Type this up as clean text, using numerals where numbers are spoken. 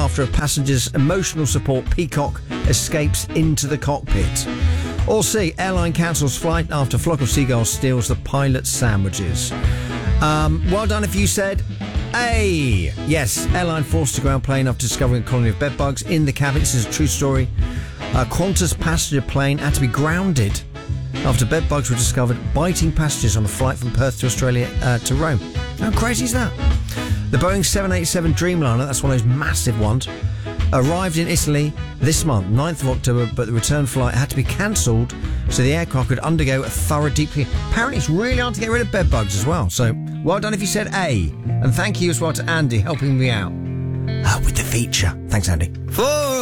after a passenger's emotional support peacock escapes into the cockpit. Or C, airline cancels flight after flock of seagulls steals the pilot's sandwiches. Well done if you said A. Yes, airline forced to ground plane after discovering a colony of bedbugs in the cabin. This is a true story. A Qantas passenger plane had to be grounded after bedbugs were discovered biting passengers on a flight from Perth to Australia to Rome. How crazy is that? The Boeing 787 Dreamliner, that's one of those massive ones, arrived in Italy this month, 9th of October, but the return flight had to be cancelled so the aircraft could undergo a thorough deep clean. Apparently it's really hard to get rid of bedbugs as well, so well done if you said A. And thank you as well to Andy helping me out with the feature. Thanks, Andy.